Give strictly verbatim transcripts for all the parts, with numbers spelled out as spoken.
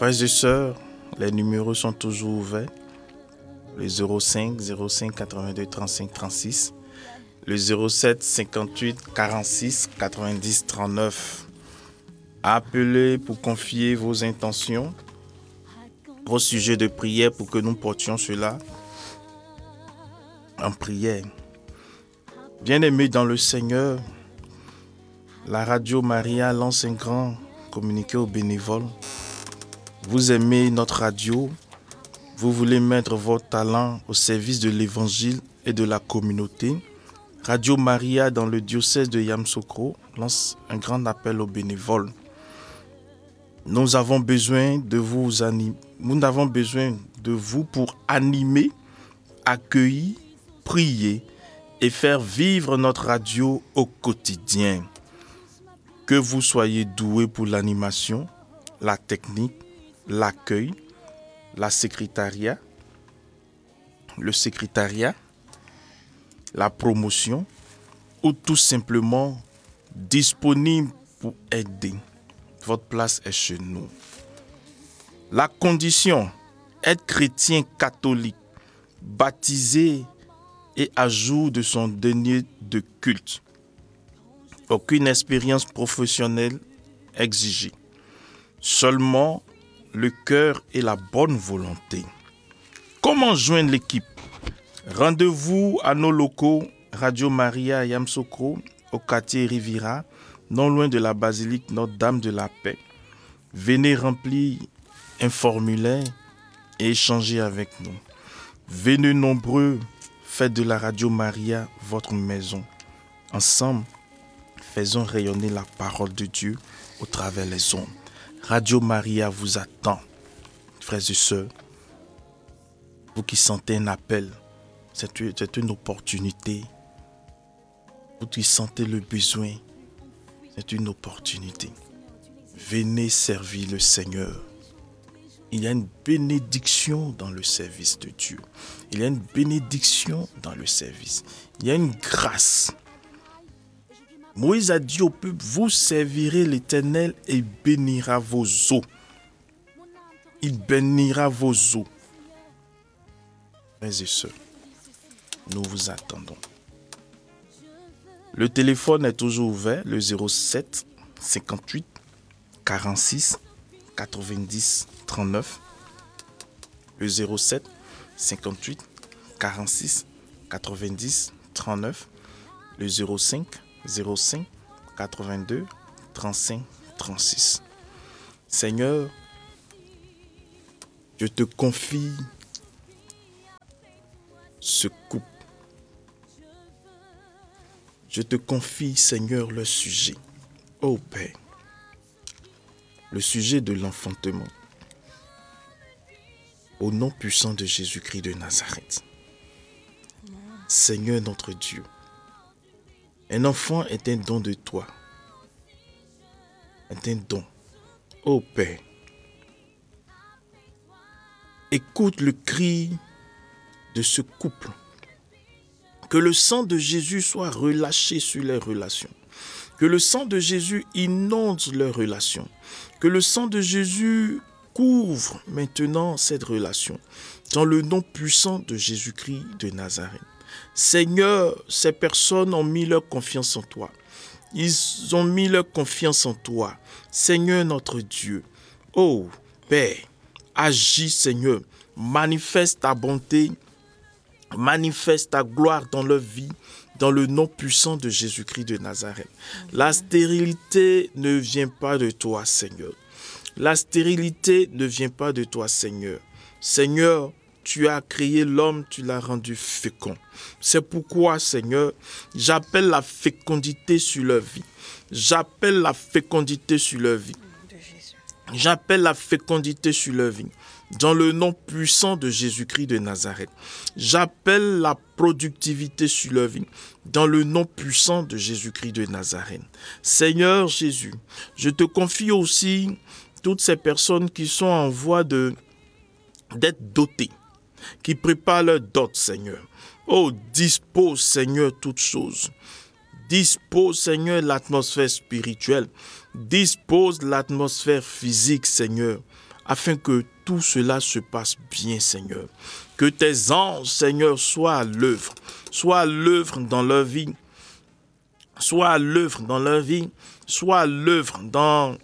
Frères et sœurs, les numéros sont toujours ouverts. Le zéro cinq zéro cinq quatre-vingt-deux trente-cinq trente-six, le zéro sept cinquante-huit quarante-six quatre-vingt-dix trente-neuf. Appelez pour confier vos intentions, vos sujets de prière pour que nous portions cela en prière. Bien-aimés dans le Seigneur, la Radio Maria lance un grand communiqué aux bénévoles. Vous aimez notre radio, vous voulez mettre votre talent au service de l'évangile et de la communauté. Radio Maria dans le diocèse de Yamoussoukro lance un grand appel aux bénévoles. Nous avons besoin de vous animer. Nous avons besoin de vous pour animer, accueillir, prier et faire vivre notre radio au quotidien. Que vous soyez doués pour l'animation, la technique, l'accueil, la secrétariat, le secrétariat, la promotion ou tout simplement disponible pour aider. Votre place est chez nous. La condition, être chrétien catholique, baptisé et à jour de son denier de culte. Aucune expérience professionnelle exigée. Seulement le cœur et la bonne volonté. Comment joindre l'équipe? Rendez-vous à nos locaux Radio Maria à Yamoussoukro, au quartier Riviera, non loin de la basilique Notre-Dame de la Paix. Venez remplir un formulaire et échanger avec nous. Venez nombreux, faites de la Radio Maria votre maison. Ensemble, faisons rayonner la parole de Dieu au travers les ondes. Radio Maria vous attend, frères et sœurs. Vous qui sentez un appel, c'est une, c'est une opportunité. Vous qui sentez le besoin, c'est une opportunité. Venez servir le Seigneur. Il y a une bénédiction dans le service de Dieu. Il y a une bénédiction dans le service. Il y a une grâce. Moïse a dit au peuple, vous servirez l'Éternel et bénira vos eaux. Il bénira vos eaux. Frères et sœurs, nous vous attendons. Le téléphone est toujours ouvert, le zéro sept cinquante-huit quarante-six quatre-vingt-dix trente-neuf. Le zéro sept cinquante-huit quarante-six quatre-vingt-dix trente-neuf. Le zéro cinq zéro cinq quatre-vingt-deux trente-cinq trente-six. Seigneur, je te confie ce couple. Je te confie, Seigneur, le sujet. Ô Père, le sujet de l'enfantement. Au nom puissant de Jésus-Christ de Nazareth. Seigneur notre Dieu, un enfant est un don de toi. Est un don. Ô Père, écoute le cri de ce couple. Que le sang de Jésus soit relâché sur les relations. Que le sang de Jésus inonde leurs relations. Que le sang de Jésus couvre maintenant cette relation. Dans le nom puissant de Jésus-Christ de Nazareth. Seigneur, ces personnes ont mis leur confiance en toi. Ils ont mis leur confiance en toi. Seigneur notre Dieu. Oh, Père, agis Seigneur. Manifeste ta bonté. Manifeste ta gloire dans leur vie. Dans le nom puissant de Jésus-Christ de Nazareth. La stérilité ne vient pas de toi, Seigneur. La stérilité ne vient pas de toi, Seigneur. Seigneur, tu as créé l'homme, tu l'as rendu fécond. C'est pourquoi, Seigneur, j'appelle la fécondité sur leur vie. J'appelle la fécondité sur leur vie. J'appelle la fécondité sur leur vie. Dans le nom puissant de Jésus-Christ de Nazareth. J'appelle la productivité sur leur vie. Dans le nom puissant de Jésus-Christ de Nazareth. Seigneur Jésus, je te confie aussi toutes ces personnes qui sont en voie de, d'être dotées, qui préparent leur dot, Seigneur. Oh, dispose, Seigneur, toutes choses. Dispose, Seigneur, l'atmosphère spirituelle. Dispose l'atmosphère physique, Seigneur. afin que tout cela se passe bien, Seigneur. Que tes anges, Seigneur, soient à l'œuvre, soient à l'œuvre dans leur vie, soient à l'œuvre dans leur vie, soient à l'œuvre dans,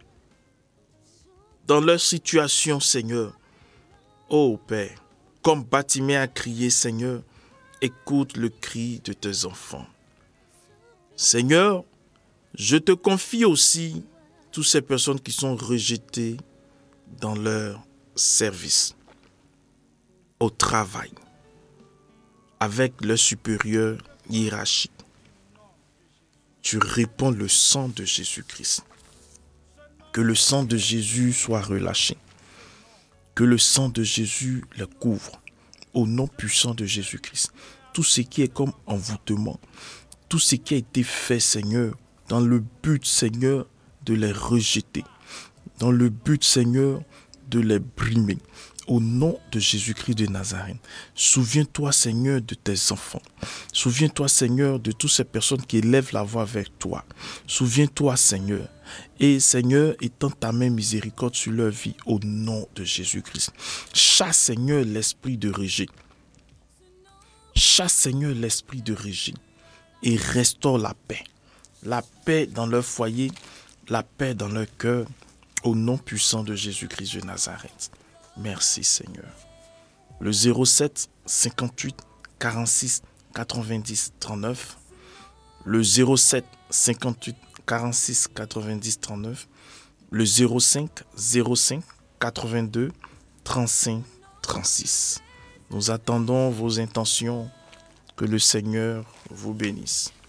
dans leur situation, Seigneur. Ô Père, comme Bartimée a crié, Seigneur, écoute le cri de tes enfants. Seigneur, je te confie aussi toutes ces personnes qui sont rejetées dans leur service, au travail, avec leur supérieur hiérarchique. Tu répands le sang de Jésus-Christ. Que le sang de Jésus soit relâché. Que le sang de Jésus les couvre. Au nom puissant de Jésus-Christ. Tout ce qui est comme envoûtement, tout ce qui a été fait, Seigneur, dans le but, Seigneur, de les rejeter, dans le but, Seigneur, de les brimer. Au nom de Jésus-Christ de Nazareth, souviens-toi, Seigneur, de tes enfants. Souviens-toi, Seigneur, de toutes ces personnes qui élèvent la voix vers toi. Souviens-toi, Seigneur. Et, Seigneur, étends ta main miséricorde sur leur vie au nom de Jésus-Christ. Chasse, Seigneur, l'esprit de rejet. Chasse, Seigneur, l'esprit de rejet. Et restaure la paix. La paix dans leur foyer, la paix dans leur cœur, au nom puissant de Jésus-Christ de Nazareth. Merci Seigneur. Le zéro sept cinquante-huit quarante-six quatre-vingt-dix trente-neuf. Le zéro sept cinquante-huit quarante-six quatre-vingt-dix trente-neuf. Le zéro cinq zéro cinq quatre-vingt-deux trente-cinq trente-six. Nous attendons vos intentions. Que le Seigneur vous bénisse.